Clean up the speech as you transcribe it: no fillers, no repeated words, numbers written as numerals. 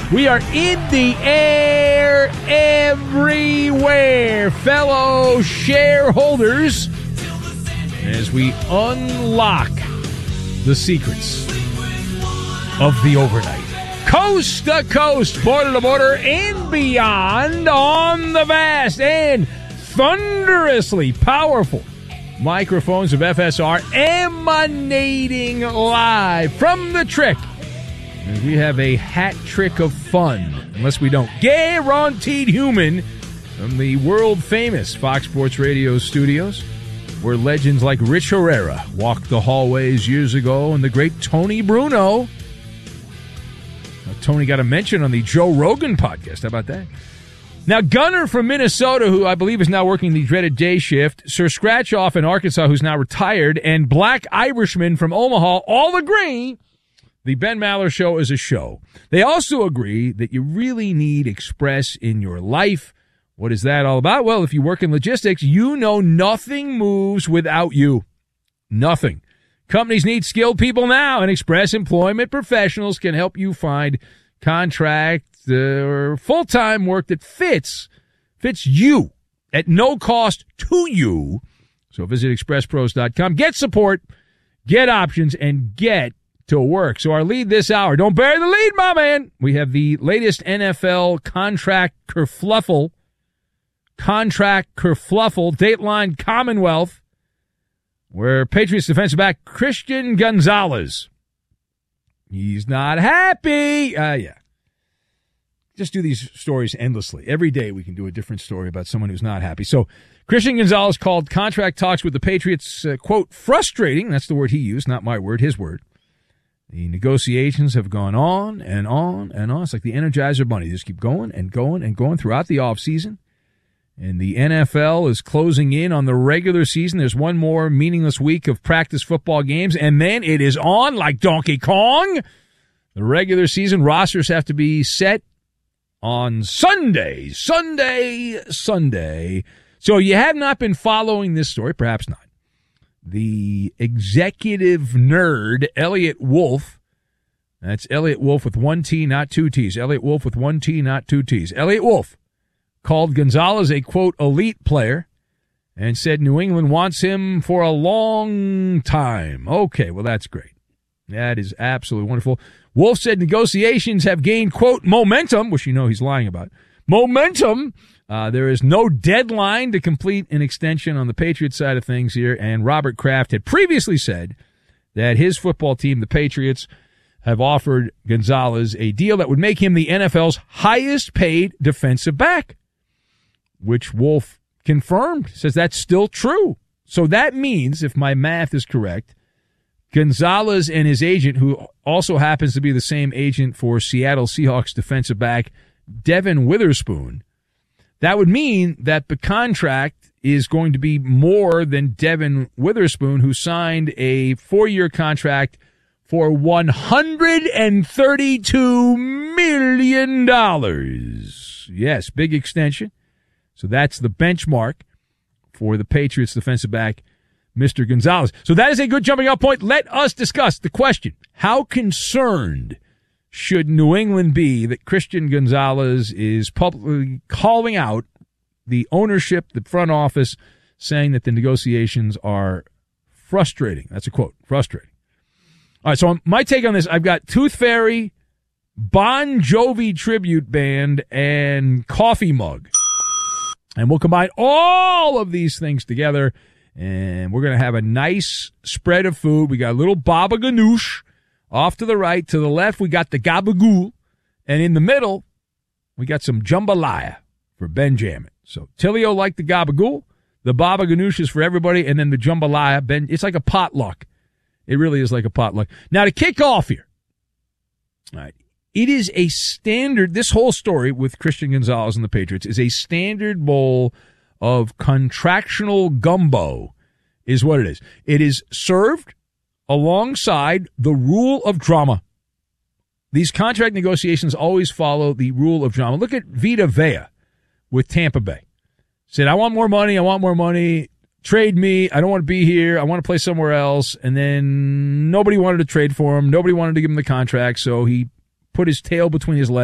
We are in the air everywhere, fellow shareholders, as we unlock the secrets of the overnight. Coast to coast, border to border, and beyond on the vast and thunderously powerful microphones of FSR emanating live from the trick. And we have a hat trick of fun, unless we don't. Guaranteed human from the world-famous Fox Sports Radio studios, where legends like Rich Herrera walked the hallways years ago, and the great Tony Bruno. Tony got a mention on the Joe Rogan podcast. How about that? Now, Gunner from Minnesota, who I believe is now working the dreaded day shift, Sir Scratchoff in Arkansas, who's now retired, and Black Irishman from Omaha all agree the Ben Maller Show is a show. They also agree that you really need Express in your life. What is that all about? Well, if you work in logistics, you know nothing moves without you. Nothing. Companies need skilled people now, and Express Employment Professionals can help you find contract or full-time work that fits you at no cost to you. So visit expresspros.com. Get support, get options, and get to work. So our lead this hour, don't bury the lead, my man. We have the latest NFL contract kerfluffle, Dateline Commonwealth, where Patriots defensive back Christian Gonzalez, he's not happy. Yeah. Just do these stories endlessly. Every day we can do a different story about someone who's not happy. So Christian Gonzalez called contract talks with the Patriots, quote, frustrating. That's the word he used, not my word, his word. The negotiations have gone on and on and on. It's like the Energizer Bunny. They just keep going and going and going throughout the offseason. And the NFL is closing in on the regular season. There's one more meaningless week of practice football games, and then it is on like Donkey Kong. The regular season rosters have to be set on Sunday. So you have not been following this story, perhaps not. The executive nerd, Elliot Wolf, that's Elliot Wolf with one T, not two T's. Elliot Wolf with one T, not two T's. Elliot Wolf called Gonzalez a, quote, elite player and said New England wants him for a long time. Okay, well, that's great. That is absolutely wonderful. Wolf said negotiations have gained, quote, momentum, which you know he's lying about. Momentum. There is no deadline to complete an extension on the Patriots side of things here, and Robert Kraft had previously said that his football team, the Patriots, have offered Gonzalez a deal that would make him the NFL's highest-paid defensive back, which Wolf confirmed, says that's still true. So that means, if my math is correct, Gonzalez and his agent, who also happens to be the same agent for Seattle Seahawks defensive back Devin Witherspoon, that would mean that the contract is going to be more than Devin Witherspoon, who signed a 4-year contract for $132 million. Yes, big extension. So that's the benchmark for the Patriots defensive back, Mr. Gonzalez. So that is a good jumping off point. Let us discuss the question. How concerned should New England be that Christian Gonzalez is publicly calling out the ownership, the front office, saying that the negotiations are frustrating? That's a quote, frustrating. All right, so my take on this, I've got Tooth Fairy, Bon Jovi tribute band, and coffee mug. And we'll combine all of these things together, and we're going to have a nice spread of food. We got a little baba ganoush off to the right. To the left, we got the gabagool. And in the middle, we got some jambalaya for Benjamin. So Tilio liked the gabagool. The baba ganoush is for everybody, and then the jambalaya. It's like a potluck. It really is like a potluck. Now, to kick off here, all right, it is a standard, this whole story with Christian Gonzalez and the Patriots is a standard bowl of contractual gumbo, is what it is. It is served alongside the rule of drama. These contract negotiations always follow the rule of drama. Look at Vita Vea with Tampa Bay. Said, I want more money. Trade me. I don't want to be here. I want to play somewhere else. And then nobody wanted to trade for him. Nobody wanted to give him the contract, so he put his tail between his legs.